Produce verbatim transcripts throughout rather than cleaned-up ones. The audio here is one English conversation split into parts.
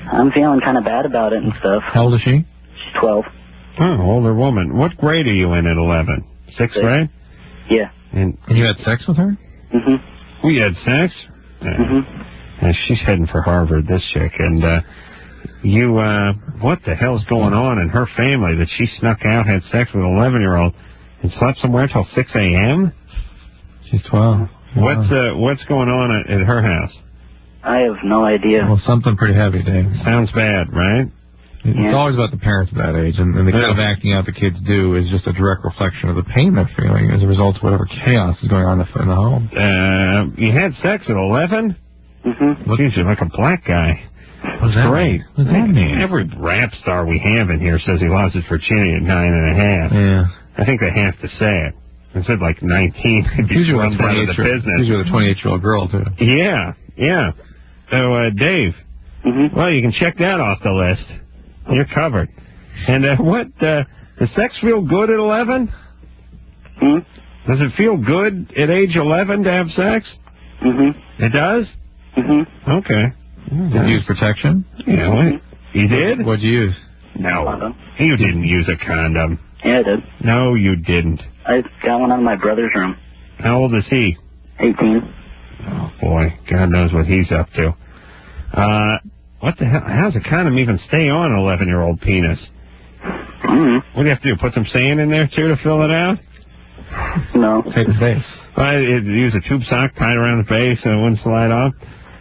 I'm feeling kind of bad about it and stuff. How old is she? She's twelve. Oh, older woman. What grade are you in at eleven? Sixth Six. grade? Yeah. And, and you had sex with her? Mm-hmm. We had sex? Yeah. Mm-hmm. And she's heading for Harvard, this chick. And uh, you, uh, what the hell's going on in her family that she snuck out, had sex with an eleven-year-old, and slept somewhere till six a.m.? She's twelve. What's uh, what's going on at, at her house? I have no idea. Well, something pretty heavy, Dave. Sounds bad, right? It's Yeah. always about the parents at that age, and, and the kind of acting out the kids do is just a direct reflection of the pain they're feeling as a result of whatever chaos is going on in the, in the home. Uh, you had sex at eleven? Mm-hmm. Geez, you're like a black guy. What's that Great. mean? What's that mean? Every rap star we have in here says he lost his virginity at nine and a half. Yeah. I think they have to say it. Instead of like nineteen, it'd be Usually thrown out of the business. Usually with a twenty-eight-year-old girl, too. Yeah, yeah. So, uh, Dave, Mm-hmm. well, you can check that off the list. You're covered. And uh, what, uh, does sex feel good at eleven? Mm-hmm. Does it feel good at age eleven to have sex? Mm-hmm. It does? Mm-hmm. Okay. Did you use protection? Yeah, what? You did? What'd you use? No. Condom. You didn't use a condom. Yeah, I did. No, you didn't. I got one out of my brother's room. How old is he? eighteen. Oh, boy. God knows what he's up to. Uh, what the hell? How does a condom even stay on an eleven-year-old penis? Mm-hmm. What do you have to do? Put some sand in there, too, to fill it out? No. Take the base. Well, it, use a tube sock, tie it around the base, and it wouldn't slide off.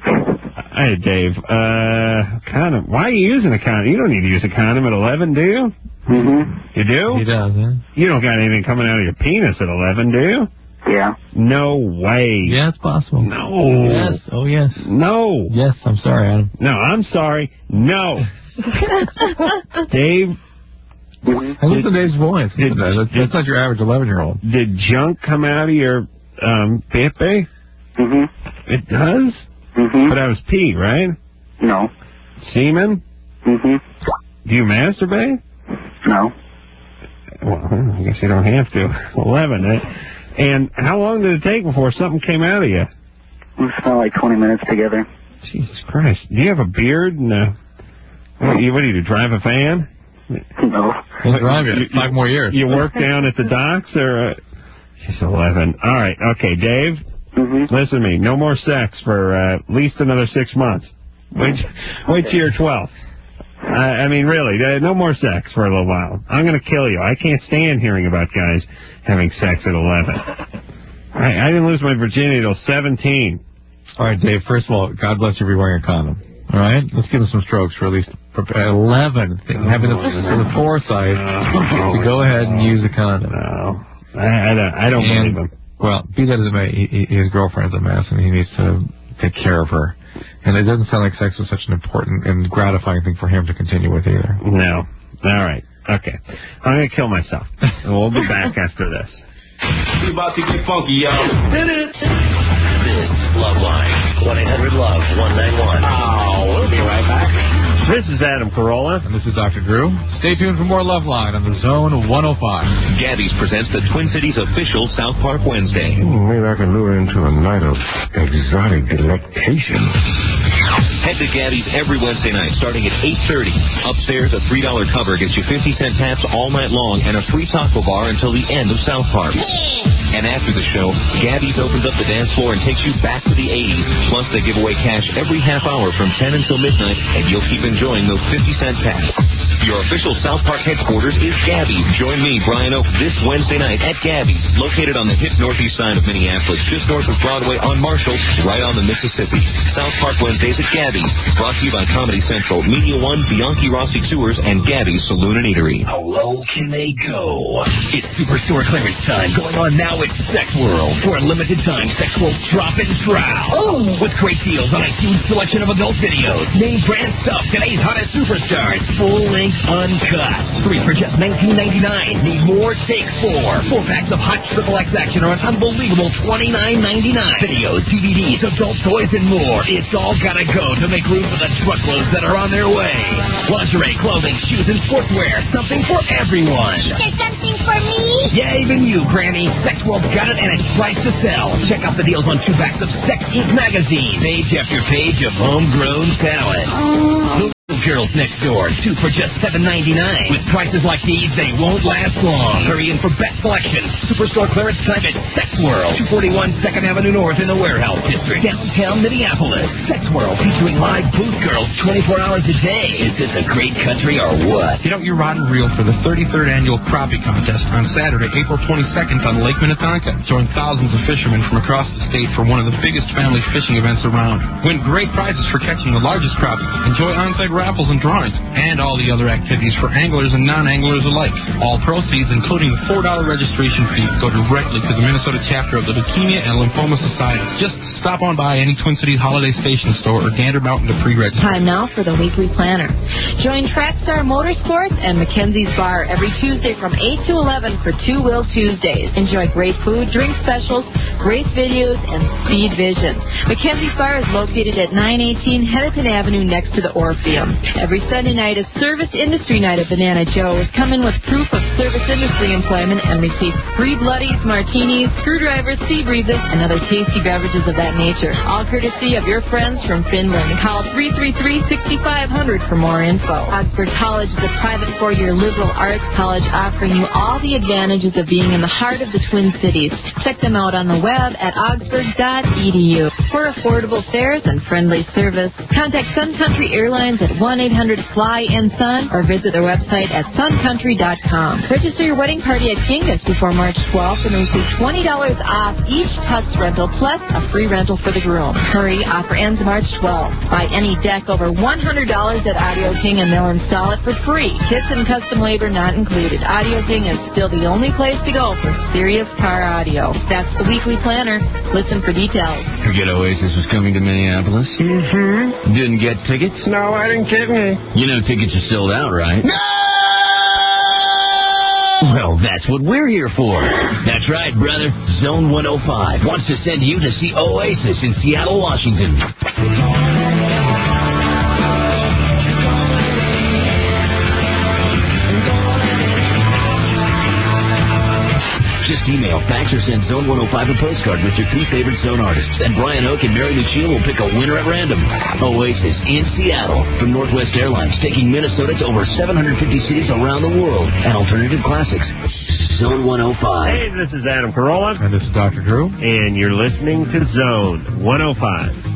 Hey, Dave, uh, condom. Why are you using a condom? You don't need to use a condom at eleven, do you? Mm-hmm. You do? He does, huh? You don't got anything coming out of your penis at eleven, do you? Yeah. No way. Yeah, it's possible. No. Yes. Oh, yes. No. Yes, I'm sorry, Adam. No, I'm sorry. No. Dave, Mm-hmm. I listen to Dave's voice. Did- that's, that's not your average eleven-year-old. did junk come out of your um pepe? Mm-hmm. It does? Mm-hmm. But that was pee, right? No. Semen? Mm-hmm. Do you masturbate? No. Well, I guess you don't have to. eleven. eh? And how long did it take before something came out of you? We spent like twenty minutes together. Jesus Christ. Do you have a beard? And, uh, what, you, what do you do, drive a van? No. We'll drive you. You- Five more years. You work down at the docks, or... Uh, she's eleven. All right. Okay, Dave, Mm-hmm. listen to me. No more sex for uh, at least another six months. Wait, wait till you're twelve. I, I mean, really, uh, no more sex for a little while. I'm going to kill you. I can't stand hearing about guys having sex at eleven. I, I didn't lose my virginity till seventeen. All right, Dave, first of all, God bless you for wearing a condom. All right? Let's give him some strokes for at least eleven. Having the, the foresight to go ahead and use a condom. No, I, I don't, I don't And, believe him. well, be that as it may, he, he, his girlfriend's a mess, and he needs to take care of her. And it doesn't sound like sex was such an important and gratifying thing for him to continue with either. No. All right. Okay. I'm going to kill myself. And we'll be back after this. We about to get funky, y'all. This Love Line, one eight hundred love one nine one. Oh, we'll be right back. This is Adam Carolla. And this is Doctor Drew. Stay tuned for more Love Line on the Zone one oh five. Gabby's presents the Twin Cities official South Park Wednesday. Hmm, maybe I can lure her into a night of exotic delectation. Head to Gabby's every Wednesday night starting at eight thirty. Upstairs, a three dollar cover gets you fifty cent taps all night long and a free taco bar until the end of South Park. And after the show, Gabby's opens up the dance floor and takes you back to the eighties. Plus, they give away cash every half hour from ten until midnight, and you'll keep enjoying those fifty cent taps. Your official South Park headquarters is Gabby's. Join me, Brian Oak, this Wednesday night at Gabby's, located on the hip northeast side of Minneapolis, just north of Broadway on Marshall, right on the Mississippi. South Park Wednesdays at Gabby's, brought to you by Comedy Central, Media One, Bianchi Rossi Sewers, and Gabby's Saloon and Eatery. How low can they go? It's Superstore clearance time, going on now at Sex World. For a limited time, Sex World's drop and trowel. Oh. With great deals on a huge selection of adult videos, name brand stuff, today's hottest superstars, full length uncut. Three for just nineteen ninety-nine. Need more? Take four. Four packs of hot triple X action are an unbelievable twenty-nine ninety-nine. Videos, D V Ds, adult toys, and more. It's all gotta go to make room for the truckloads that are on their way. Lingerie, clothing, shoes, and sportswear. Something for everyone. There's something for me? Yeah, even you, Granny. Sex World's got it, and it's priced to sell. Check out the deals on two backs of Sex Inc magazine. Page after page of homegrown talent. Oh. The Girls Next Door, two for just seven ninety-nine. With prices like these, they won't last long. Hurry in for best selection. Superstore clearance time at Sex World, two forty-one second Avenue North in the Warehouse District, downtown Minneapolis. Sex World featuring live booth girls twenty-four hours a day. Is this a great country or what? Get out your rod and reel for the thirty-third annual crappie contest on Saturday, April twenty-second on Lake Minnetonka. Join thousands of fishermen from across the state for one of the biggest family fishing events around. Win great prizes for catching the largest crappie. Enjoy on-site raffles and drawings, and all the other activities for anglers and non-anglers alike. All proceeds, including the four dollar registration fee, go directly to the Minnesota chapter of the Leukemia and Lymphoma Society. Just stop on by any Twin Cities Holiday Station store or gander Mountain to pre-register. Time now for the Weekly Planner. Join Trackstar Motorsports and Mackenzie's Bar every Tuesday from eight to eleven for Two Will Tuesdays. Enjoy great food, drink specials, race videos, and speed vision. Mackenzie's Bar is located at nine eighteen Hennepin Avenue next to the Orpheum. Every Sunday night is Service Industry Night at Banana Joe's. Come in with proof of service industry employment and receive free bloodies, martinis, screwdrivers, sea breezes, and other tasty beverages of that nature. All courtesy of your friends from Finland. Call three three three, six five zero zero for more info. Augsburg College is a private four-year liberal arts college offering you all the advantages of being in the heart of the Twin Cities. Check them out on the web at augsburg dot e d u. For affordable fares and friendly service, contact Sun Country Airlines at one eight hundred fly in sun or visit their website at sun country dot com. Register your wedding party at Kingus before March twelfth and receive twenty dollars off each Tux rental plus a free rental for the groom. Hurry, offer ends March twelfth. Buy any deck over one hundred dollars at Audio King and they'll install it for free. Kits and custom labor not included. Audio King is still the only place to go for serious car audio. That's the Weekly Planner. Listen for details. Forget Oasis was coming to Minneapolis? Mm-hmm. Didn't get tickets? No, I didn't get any. You know tickets are sold out, right? No! Well, that's what we're here for. That's right, brother. Zone one oh five wants to send you to see Oasis in Seattle, Washington. Just email, fax, or send Zone one oh five a postcard with your three favorite Zone artists, and Brian Oak and Mary McShield will pick a winner at random. Oasis in Seattle from Northwest Airlines, taking Minnesota to over seven hundred fifty cities around the world and alternative classics. Zone one oh five. Hey, this is Adam Carolla. And this is Doctor Drew. And you're listening to Zone one oh five.